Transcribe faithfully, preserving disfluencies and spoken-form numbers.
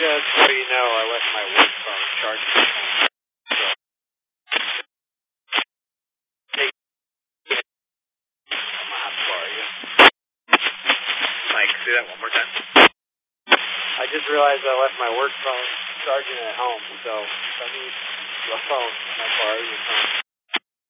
Just so you know, I left my work phone charging at home. So, take it. I'm gonna have to borrow you. Mike, say that one more time. I just realized I left my work phone charging at home, so if I need a phone, I'll borrow your phone.